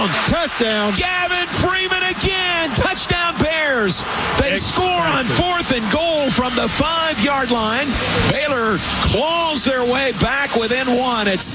Touchdown. Gavin Freeman again. Touchdown Bears. They score on 4th and goal from the 5-yard line. Baylor claws their way back within 1 at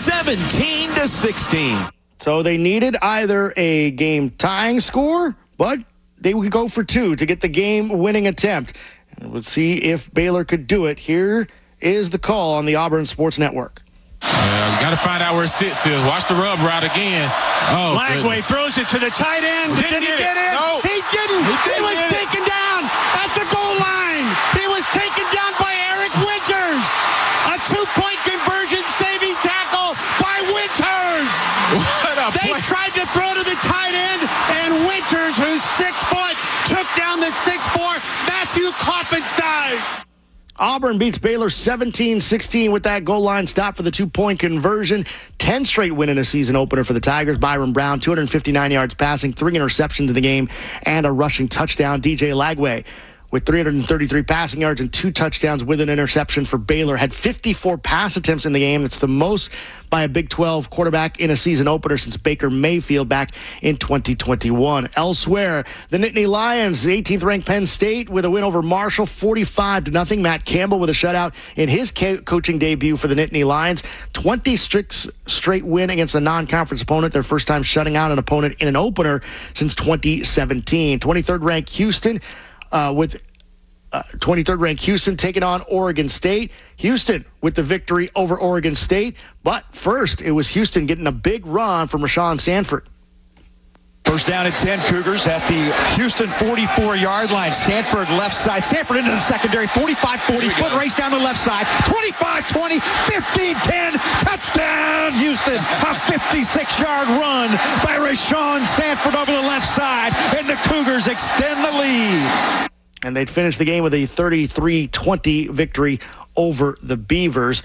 17-16. So they needed either a game-tying score, but they would go for 2 to get the game-winning attempt. And we'll see if Baylor could do it. Here is the call on the Auburn Sports Network. We got to find out where it sits here. Watch the rub route again. Oh, Lagway throws it to the tight end. Did he get it? No. He didn't. He was taken down at the goal line. He was taken down by Eric Winters. A 2-point conversion saving tackle by Winters. What a They play. tried to throw to the tight end, and Winters, who's 6 foot, took down the 6'4" Matthew Kloppenstein. Auburn beats Baylor 17-16 with that goal line stop for the 2-point conversion. 10 straight win in a season opener for the Tigers. Byron Brown, 259 yards passing, 3 interceptions in the game, and a rushing touchdown. DJ Lagway with 333 passing yards and 2 touchdowns with an interception for Baylor. Had 54 pass attempts in the game. That's the most by a Big 12 quarterback in a season opener since Baker Mayfield back in 2021. Elsewhere, the Nittany Lions, 18th ranked Penn State with a win over Marshall, 45-0. Matt Campbell with a shutout in his coaching debut for the Nittany Lions. 26 straight win against a non-conference opponent. Their first time shutting out an opponent in an opener since 2017. 23rd ranked Houston with 23rd ranked Houston taking on Oregon State. Houston with the victory over Oregon State. But first, it was Houston getting a big run from Rashawn Sanford. First down at 10, Cougars at the Houston 44-yard line. Sanford left side. Sanford into the secondary. 45-40. Foot race down the left side. 25-20. 15-10. Touchdown, Houston. A 56-yard run by Rashawn Sanford over the left side. And the Cougars extend the lead. And they'd finish the game with a 33-20 victory over the Beavers.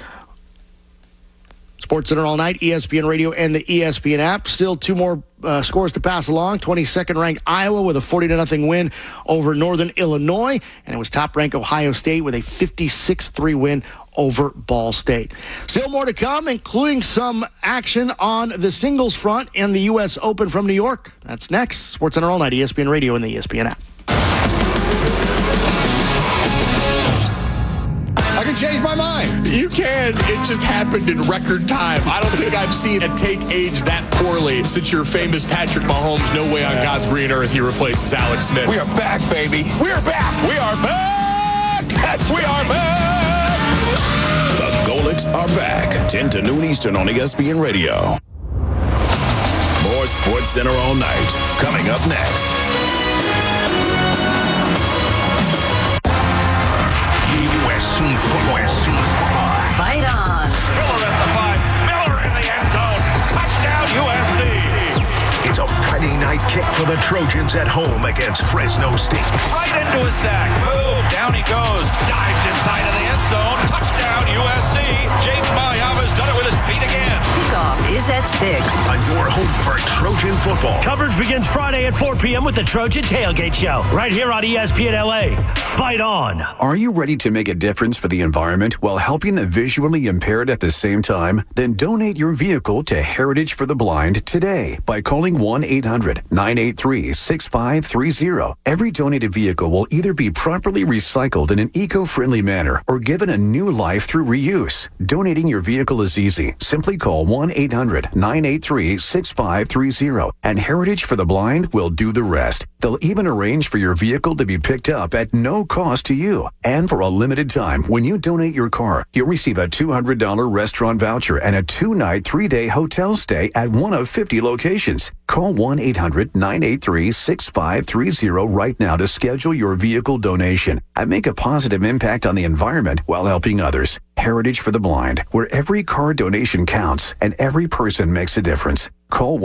SportsCenter all night, ESPN Radio and the ESPN app. Still 2 more scores to pass along. 22nd ranked Iowa with a 40-0 win over Northern Illinois. And it was top ranked Ohio State with a 56-3 win over Ball State. Still more to come, including some action on the singles front in the U.S. Open from New York. That's next. SportsCenter all night, ESPN Radio and the ESPN app. I can change my mind. You can. It just happened in record time. I don't think I've seen a take age that poorly since your famous Patrick Mahomes, no way on God's green earth he replaces Alex Smith. We are back, baby. We are back. We are back. We are back. The Golics are back. 10 to noon Eastern on ESPN Radio. More SportsCenter all night. Coming up next. USC football. Fight on. Miller at the 5. Miller in the end zone. Touchdown USC. It's a Friday night kick for the Trojans at home against Fresno State. Right into a sack. Boom. Down he goes. Dives inside of the end zone. Touchdown USC. Jake Mayava's done it with his feet again. Kickoff is at 6. On your home for Trojan football. Coverage begins Friday at 4 p.m. with the Trojan Tailgate Show. Right here on ESPN LA. Fight on. Are you ready to make a difference for the environment while helping the visually impaired at the same time? Then donate your vehicle to Heritage for the Blind today by calling 1-800-983-6530. Every donated vehicle will either be properly recycled in an eco-friendly manner or given a new life through reuse. Donating your vehicle is easy. Simply call 1-800-983-6530 and Heritage for the Blind will do the rest. They'll even arrange for your vehicle to be picked up at no cost to you. And for a limited time, when you donate your car, you'll receive a $200 restaurant voucher and a 2-night, 3-day hotel stay at one of 50 locations. Call 1-800-983-6530 right now to schedule your vehicle donation and make a positive impact on the environment while helping others. Heritage for the Blind, where every car donation counts and every person makes a difference. Call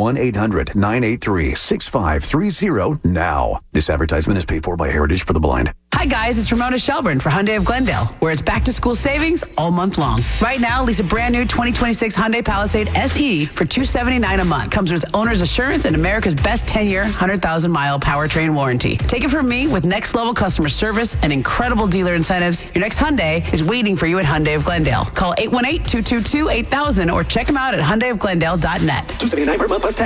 1-800-983-6530 now. This advertisement is paid for by Heritage for the Blind. Hi guys, it's Ramona Shelburne for Hyundai of Glendale, where it's back to school savings all month long. Right now, lease a brand new 2026 Hyundai Palisade SE for $279 a month. Comes with owner's assurance and America's best 10-year, 100,000-mile powertrain warranty. Take it from me, with next level customer service and incredible dealer incentives, your next Hyundai is waiting for you at Hyundai of Glendale. Call 818-222-8000 or check them out at HyundaiofGlendale.net. $279 per month plus tax.